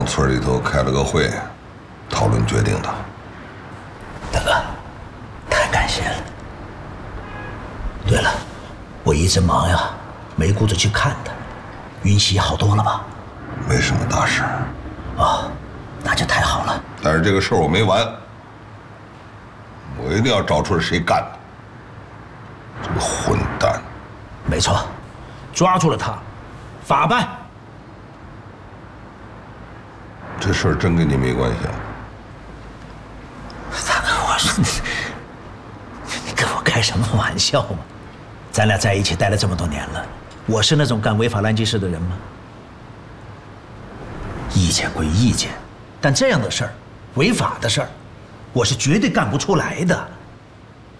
村里头开了个会，讨论决定的。 大哥，太感谢了。对了，我一直忙呀，没顾着去看他。云溪好多了吧？ 没什么大事。 哦，那就太好了。 但是这个事儿我没完，我一定要找出来谁干的。这个混蛋！ 没错，抓住了他，法办。 这事儿真跟你没关系啊？ 大哥，我说你跟我开什么玩笑嘛？咱俩在一起待了这么多年了，我是那种干违法乱纪事的人吗？意见归意见，但这样的事儿，违法的事儿，我是绝对干不出来的。